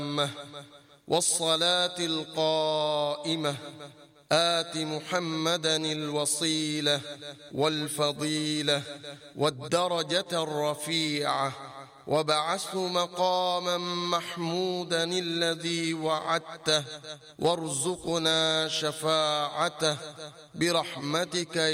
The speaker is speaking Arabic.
والصلاة القائمة آت محمدا الوصيلة والفضيلة والدرجة الرفيعة وابعثه مقاما محمودا الذي وعدته وارزقنا شفاعته برحمتك